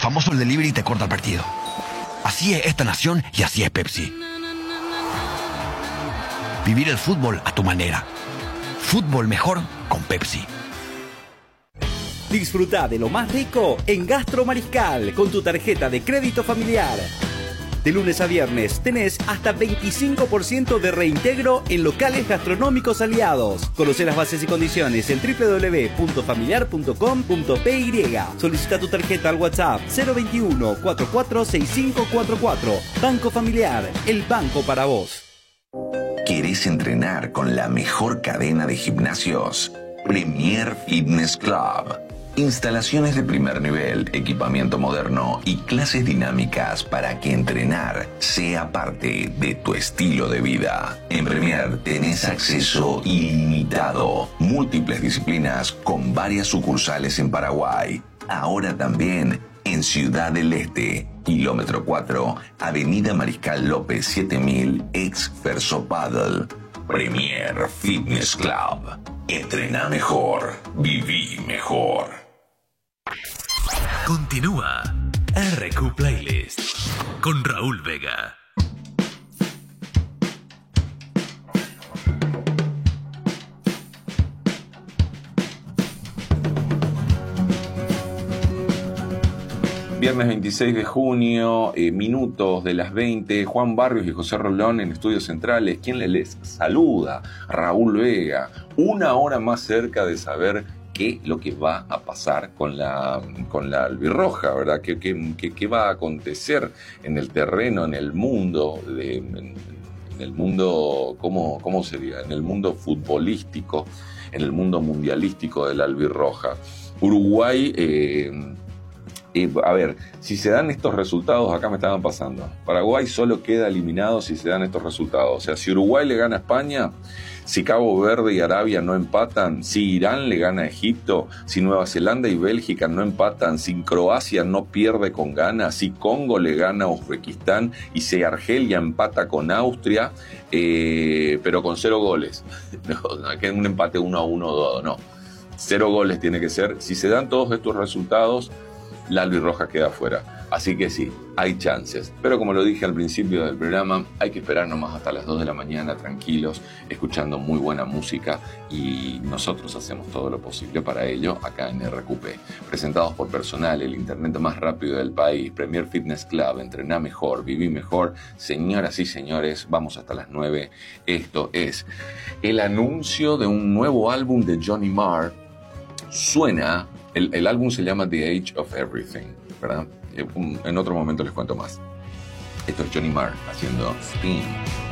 famoso delivery te corta el partido. Así es esta nación y así es Pepsi. Vivir el fútbol a tu manera. Fútbol mejor con Pepsi. Disfruta de lo más rico en Gastro Mariscal con tu tarjeta de crédito familiar. De lunes a viernes tenés hasta 25% de reintegro en locales gastronómicos aliados. Conoce las bases y condiciones en www.familiar.com.py. Solicita tu tarjeta al WhatsApp 021 446544. Banco Familiar, el banco para vos. ¿Querés entrenar con la mejor cadena de gimnasios? Premier Fitness Club. Instalaciones de primer nivel, equipamiento moderno y clases dinámicas para que entrenar sea parte de tu estilo de vida. En Premier tenés acceso ilimitado, múltiples disciplinas con varias sucursales en Paraguay. Ahora también en Ciudad del Este, kilómetro 4, Avenida Mariscal López 7000, ex Verso Paddle. Premier Fitness Club. Entrená mejor, viví mejor. Continúa RQ Playlist con Raúl Vega. Viernes 26 de junio, minutos de las 20, Juan Barrios y José Rolón en Estudios Centrales. ¿Quién les saluda? Raúl Vega. Una hora más cerca de saber qué es lo que va a pasar con la albirroja, ¿verdad? ¿Qué va a acontecer en el terreno, en el mundo, en el mundo, ¿cómo sería? En el mundo futbolístico, en el mundo mundialístico de la albirroja. Uruguay... a ver, si se dan estos resultados, acá me estaban pasando. Paraguay solo queda eliminado si se dan estos resultados. O sea, si Uruguay le gana a España, si Cabo Verde y Arabia no empatan, si Irán le gana a Egipto, si Nueva Zelanda y Bélgica no empatan, si Croacia no pierde con Ghana, si Congo le gana a Uzbekistán y si Argelia empata con Austria, pero con 0 goles. No, que un empate 1-1, no. 0 goles tiene que ser. Si se dan todos estos resultados, la albirroja queda fuera. Así que sí, hay chances. Pero como lo dije al principio del programa, hay que esperar nomás hasta las 2 de la mañana, tranquilos, escuchando muy buena música, y nosotros hacemos todo lo posible para ello acá en RQP. Presentados por Personal, el internet más rápido del país, Premier Fitness Club, entrená mejor, viví mejor. Señoras y señores, vamos hasta las 9. Esto es el anuncio de un nuevo álbum de Johnny Marr. Suena... El álbum se llama The Age of Everything, ¿verdad? En otro momento les cuento más. Esto es Johnny Marr haciendo Spin.